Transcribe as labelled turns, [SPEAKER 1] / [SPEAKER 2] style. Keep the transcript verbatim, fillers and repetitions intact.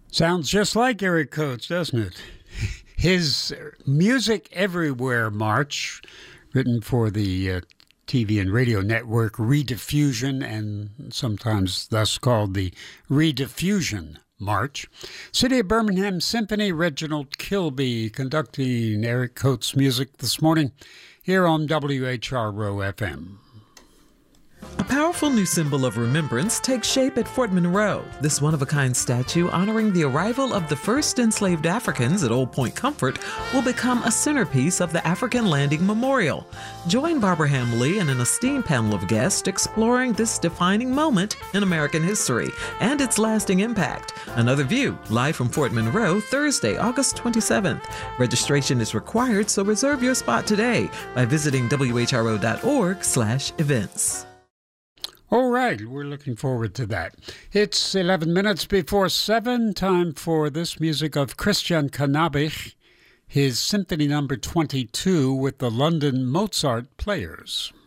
[SPEAKER 1] Sounds just like Eric Coates, doesn't it? His Music Everywhere March, written for the uh, T V and radio network Rediffusion, and sometimes thus called the Rediffusion March. City of Birmingham Symphony, Reginald Kilby conducting Eric Coates' music this morning here on W H R O F M.
[SPEAKER 2] A powerful new symbol of remembrance takes shape at Fort Monroe. This one-of-a-kind statue honoring the arrival of the first enslaved Africans at Old Point Comfort will become a centerpiece of the African Landing Memorial. Join Barbara Hamley and an esteemed panel of guests exploring this defining moment in American history and its lasting impact. Another View, live from Fort Monroe, Thursday, August twenty-seventh. Registration is required, so reserve your spot today by visiting W H R O dot org slash events.
[SPEAKER 1] All right, we're looking forward to that. It's eleven minutes before seven, time for this music of Christian Cannabich, his Symphony Number twenty-two with the London Mozart Players.